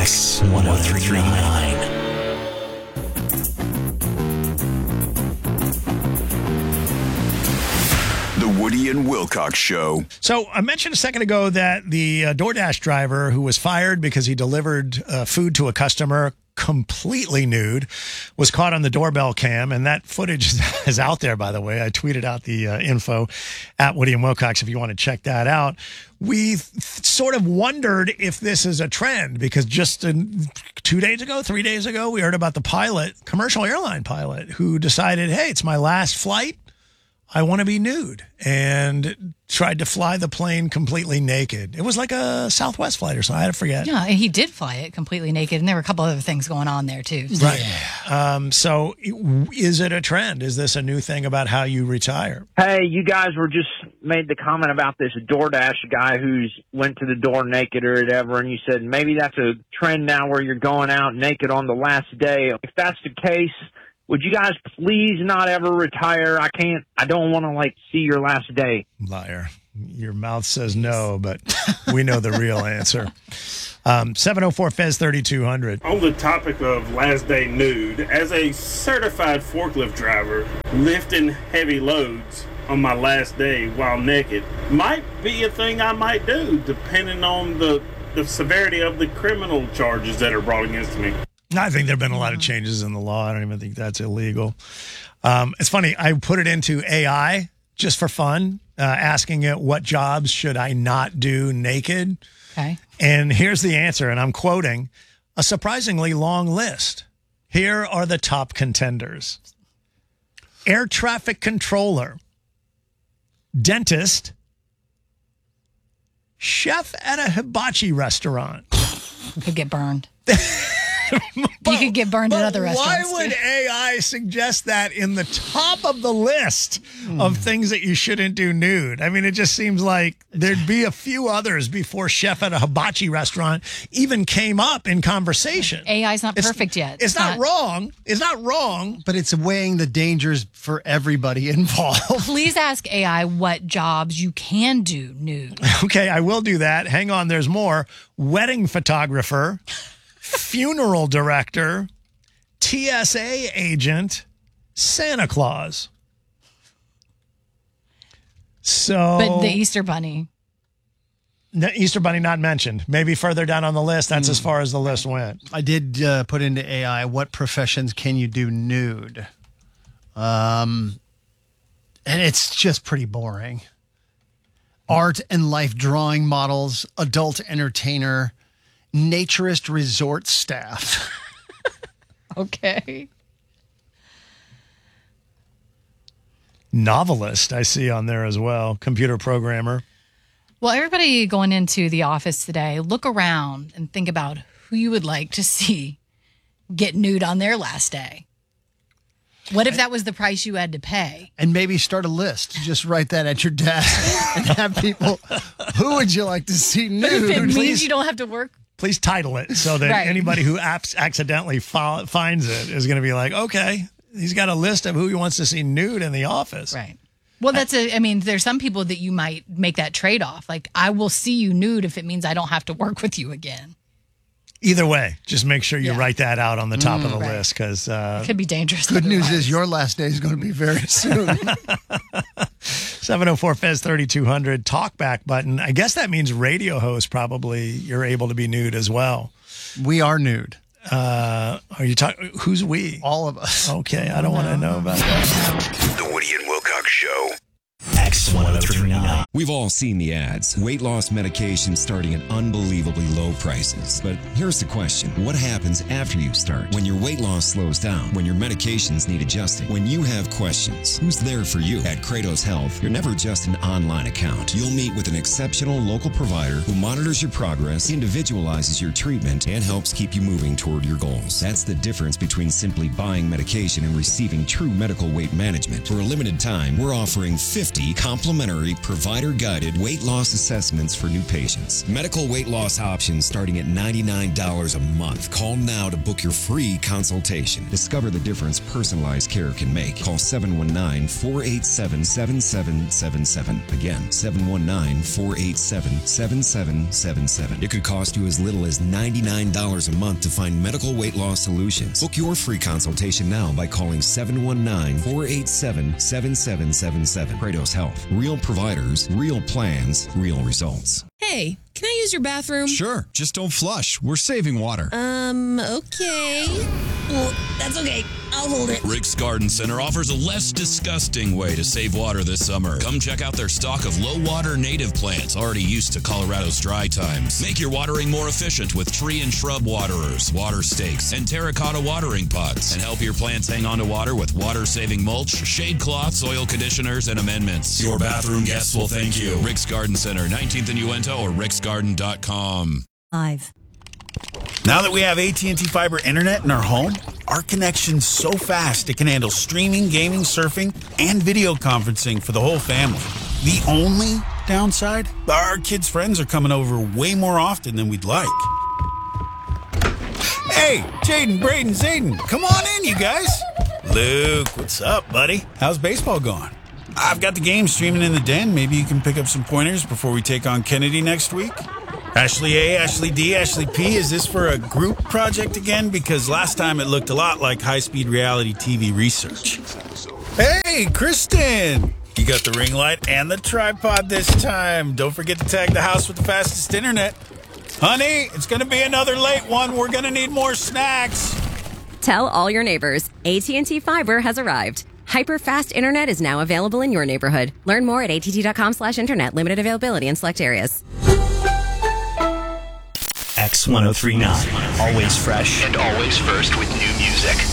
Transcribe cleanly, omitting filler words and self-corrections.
X1039. The Woody and Wilcox Show. So I mentioned a second ago that the DoorDash driver who was fired because he delivered food to a customer completely nude was caught on the doorbell cam, and that footage is out there, by the way. I tweeted out the info at Woody and Wilcox if you want to check that out. We sort of wondered if this is a trend because just 3 days ago, we heard about the commercial airline pilot who decided, hey, it's my last flight. I want to be nude, and tried to fly the plane completely naked. It was like a Southwest flight or something. I forget. Yeah, he did fly it completely naked, and there were a couple other things going on there, too. So. Right. So is it a trend? Is this a new thing about how you retire? Hey, you guys were just made the comment about this DoorDash guy who's went to the door naked or whatever, and you said maybe that's a trend now where you're going out naked on the last day. If that's the case, would you guys please not ever retire? I don't want to see your last day. Liar. Your mouth says no, but we know the real answer. 704-FEZ-3200. On the topic of last day nude, as a certified forklift driver, lifting heavy loads on my last day while naked might be a thing I might do, depending on the severity of the criminal charges that are brought against me. I think there have been a lot of changes in the law. I don't even think that's illegal. It's funny. I put it into AI just for fun, asking it what jobs should I not do naked. Okay. And here's the answer, and I'm quoting, a surprisingly long list. Here are the top contenders. Air traffic controller, dentist, chef at a hibachi restaurant. You could get burned. You could get burned at other restaurants. Why would AI suggest that in the top of the list of things that you shouldn't do nude? I mean, it just seems like there'd be a few others before chef at a hibachi restaurant even came up in conversation. AI's not perfect yet. It's not wrong. It's not wrong. But it's weighing the dangers for everybody involved. Please ask AI what jobs you can do nude. Okay, I will do that. Hang on, there's more. Wedding photographer. Funeral director, TSA agent, Santa Claus. So, but the Easter Bunny. The Easter Bunny not mentioned. Maybe further down on the list. That's as far as the list went. I did put into AI, what professions can you do nude? And it's just pretty boring. Art and life drawing models, adult entertainer, naturist resort staff. Okay. Novelist, I see on there as well. Computer programmer. Well, everybody going into the office today, look around and think about who you would like to see get nude on their last day. What if that was the price you had to pay? And maybe start a list. Just write that at your desk and have people, who would you like to see nude? But if it means you don't have to work. Please title it so that anybody who accidentally finds it is going to be like, okay, he's got a list of who he wants to see nude in the office. Right. Well, there's some people that you might make that trade-off. Like, I will see you nude if it means I don't have to work with you again. Either way, just make sure you write that out on the top of the list because it could be dangerous. Good news is your last day is going to be very soon. 704-FEZ-3200 talkback button. I guess that means radio host probably you're able to be nude as well. We are nude. Are you talking? Who's we? All of us. Okay, I don't want to know about that. The Woody and Wilcox Show. X1039. We've all seen the ads. Weight loss medications starting at unbelievably low prices. But here's the question. What happens after you start? When your weight loss slows down? When your medications need adjusting? When you have questions? Who's there for you? At Kratos Health, you're never just an online account. You'll meet with an exceptional local provider who monitors your progress, individualizes your treatment, and helps keep you moving toward your goals. That's the difference between simply buying medication and receiving true medical weight management. For a limited time, we're offering 50 complimentary provider-guided weight loss assessments for new patients. Medical weight loss options solutions starting at $99 a month. Call now to book your free consultation. Discover the difference personalized care can make. Call 719-487-7777. Again, 719-487-7777. It could cost you as little as $99 a month to find medical weight loss solutions. Book your free consultation now by calling 719-487-7777. Kratos Health. Real providers, real plans, real results. Hey, can I use your bathroom? Sure, just don't flush. We're saving water. Okay. Well, that's okay. I'll hold it. Rick's Garden Center offers a less disgusting way to save water this summer. Come check out their stock of low-water native plants already used to Colorado's dry times. Make your watering more efficient with tree and shrub waterers, water stakes, and terracotta watering pots. And help your plants hang on to water with water-saving mulch, shade cloths, soil conditioners, and amendments. Your bathroom guests will thank you. Rick's Garden Center, 19th and Uinta, or ricksgarden.com. Live. Now that we have AT&T Fiber Internet in our home, our connection's so fast it can handle streaming, gaming, surfing, and video conferencing for the whole family. The only downside? Our kids' friends are coming over way more often than we'd like. Hey, Jaden, Braden, Zayden, come on in, you guys. Luke, what's up, buddy? How's baseball going? I've got the game streaming in the den. Maybe you can pick up some pointers before we take on Kennedy next week? Ashley A, Ashley D, Ashley P, is this for a group project again? Because last time it looked a lot like high-speed reality TV research. Hey, Kristen! You got the ring light and the tripod this time. Don't forget to tag the house with the fastest internet. Honey, it's going to be another late one. We're going to need more snacks. Tell all your neighbors, AT&T Fiber has arrived. Hyper-fast internet is now available in your neighborhood. Learn more at att.com/internet. Limited availability in select areas. X1039. Always fresh And always first with new music.